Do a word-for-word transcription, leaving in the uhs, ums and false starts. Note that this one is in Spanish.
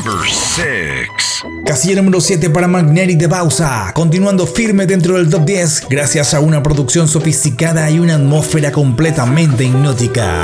Number six. Casilla número siete para Magnetic de Bausa, continuando firme dentro del top diez gracias a una producción sofisticada y una atmósfera completamente hipnótica.